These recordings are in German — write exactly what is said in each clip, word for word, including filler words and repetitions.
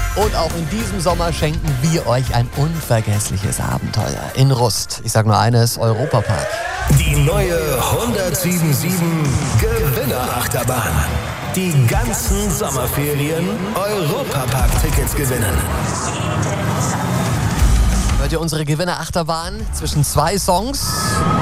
Und auch in diesem Sommer schenken wir euch ein unvergessliches Abenteuer in Rust. Ich sag nur eines, Europapark. Die neue hundertsieben Gewinnerachterbahn. Die ganzen Sommerferien Europapark-Tickets gewinnen. Hört ihr unsere Gewinnerachterbahn zwischen zwei Songs?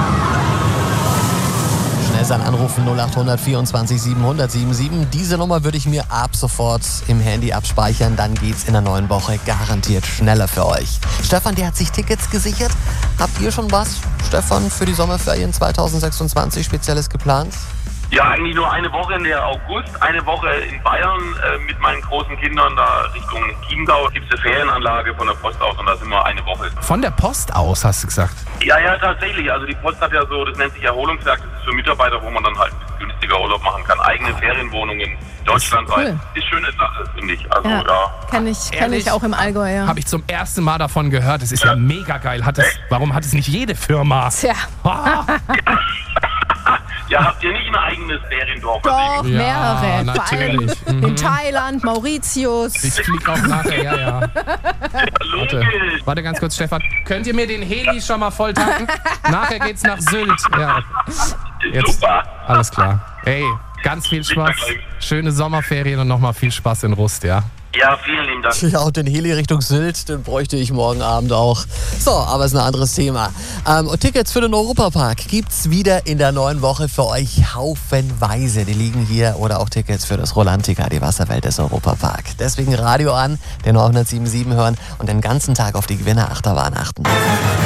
Schnell sein Anrufen null acht hundert vierundzwanzig siebenhundert siebenundsiebzig. Diese Nummer würde ich mir ab sofort im Handy abspeichern. Dann geht's in der neuen Woche garantiert schneller für euch. Stefan, der hat sich Tickets gesichert. Habt ihr schon was, Stefan, für die Sommerferien zweitausendsechsundzwanzig Spezielles geplant? Ja, eigentlich nur eine Woche in der August, eine Woche in Bayern äh, mit meinen großen Kindern da Richtung Chiemgau. Gibt es eine Ferienanlage von der Post aus und da sind wir eine Woche. Von der Post aus, hast du gesagt? Ja, ja, tatsächlich. Also die Post hat ja so, das nennt sich Erholungswerk, das ist für Mitarbeiter, wo man dann halt ein bisschen günstiger Urlaub machen kann. Eigene Ferienwohnungen deutschlandweit. Cool. Ist schöne Sache, finde ich. Also Ja, ja. kenn ich, kenn Ehrlich? ich auch im Allgäu, ja. Habe ich zum ersten Mal davon gehört. Das ist ja, mega geil. Hat es, warum hat es nicht jede Firma? Tja, Ah, Ja, habt ihr nicht ein eigenes Feriendorf? doch, Ja, mehrere. Vor allem natürlich. Mhm. in Thailand, Mauritius. ich fliege auch nachher, ja, ja. Warte, Logisch. warte ganz kurz, Stefan. Könnt ihr mir den Heli schon mal voll tanken? Nachher geht's nach Sylt. Ja, jetzt. Super. Alles klar. Ey, ganz viel Spaß. Schöne Sommerferien und nochmal viel Spaß in Rust, ja? Ja, vielen lieben Dank. Ja, und den Heli Richtung Sylt, den bräuchte ich morgen Abend auch. So, aber ist ein anderes Thema. Ähm, und Tickets für den Europapark gibt's wieder in der neuen Woche für euch haufenweise. Die liegen hier oder auch Tickets für das Rolantica, die Wasserwelt des Europapark. Deswegen Radio an, den hundertsieben Komma sieben hören und den ganzen Tag auf die Gewinnerachterbahn achten.